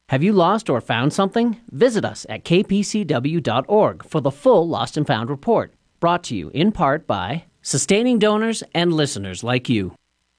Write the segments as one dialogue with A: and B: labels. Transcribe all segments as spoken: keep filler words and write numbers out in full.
A: Have you lost or found something? Visit us at k p c w dot org for the full Lost and Found report, brought to you in part by sustaining donors and listeners like you.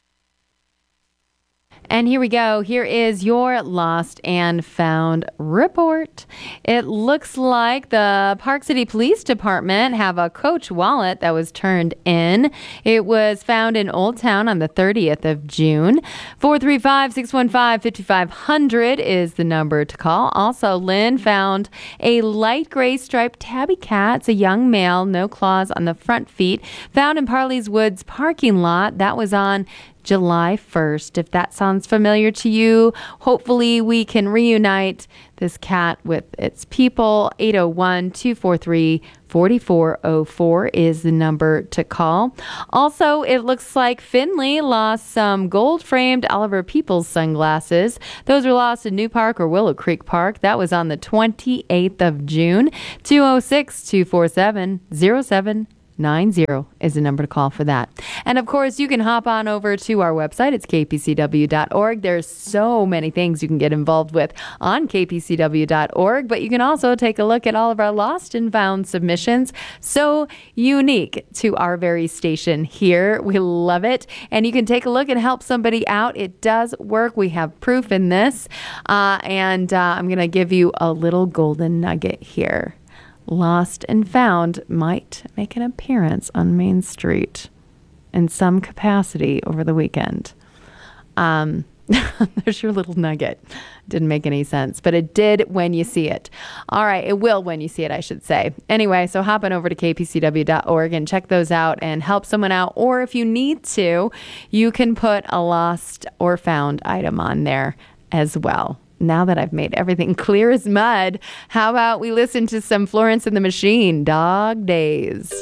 B: And here we go. Here is your Lost and Found report. It looks like the Park City Police Department have a Coach wallet that was turned in. It was found in Old Town on the thirtieth of June. four three five, six one five, five five zero zero is the number to call. Also, Lynn found a light gray striped tabby cat. It's a young male, no claws on the front feet, found in Parley's Woods parking lot. That was on July first. If that sounds familiar to you, hopefully we can reunite this cat with its people. eight oh one, two four three, four four zero four is the number to call. Also, it looks like Finley lost some gold-framed Oliver Peoples sunglasses. Those were lost in New Park or Willow Creek Park. That was on the twenty-eighth of June. two oh six, two four seven, oh seven nine zero is the number to call for that. And of course, you can hop on over to our website. It's k p c w dot org. There's so many things you can get involved with on k p c w dot org, but you can also take a look at all of our lost and found submissions. So unique to our very station here. We love it. And you can take a look and help somebody out. It does work. We have proof in this. Uh, and uh, I'm going to give you a little golden nugget here. Lost and Found might make an appearance on Main Street in some capacity over the weekend. Um, there's your little nugget. Didn't make any sense, but it did when you see it. All right, it will when you see it, I should say. Anyway, so hop on over to k p c w dot org and check those out and help someone out. Or if you need to, you can put a lost or found item on there as well. Now that I've made everything clear as mud, how about we listen to some Florence and the Machine, Dog Days.